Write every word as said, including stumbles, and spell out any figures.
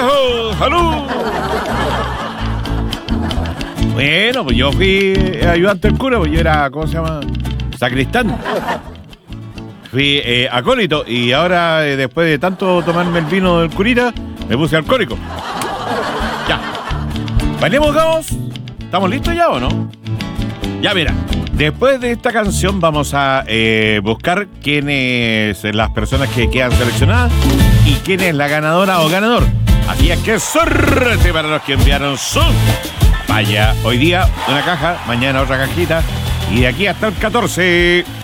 ¡Eso! ¡Salud! Bueno, pues yo fui ayudante del cura, pues yo era, ¿cómo se llama? Sacristán. Fui eh, acólito y ahora, eh, después de tanto tomarme el vino del curita, me puse alcohólico. Ya. ¿Bailemos, Gamos? ¿Estamos listos ya o no? Ya, mira. Después de esta canción vamos a eh, buscar quiénes las personas que quedan seleccionadas y quién es la ganadora o ganador. Así es que suerte para los que enviaron su... Vaya, hoy día una caja, mañana otra cajita y de aquí hasta el catorce...